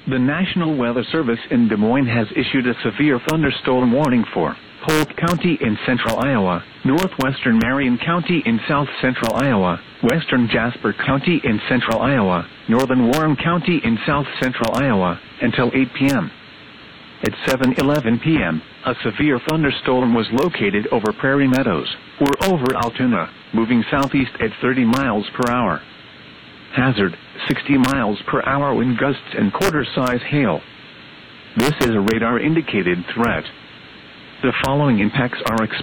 The National Weather Service in Des Moines has issued a severe thunderstorm warning for Polk County in central Iowa, northwestern Marion County in south-central Iowa, western Jasper County in central Iowa, northern Warren County in south-central Iowa, until 8 p.m. At 7:11 p.m., a severe thunderstorm was located over Prairie Meadows, or over Altoona, moving southeast at 30 miles per hour. Hazard, 60 miles per hour wind gusts and quarter-size hail. This is a radar-indicated threat. The following impacts are expected.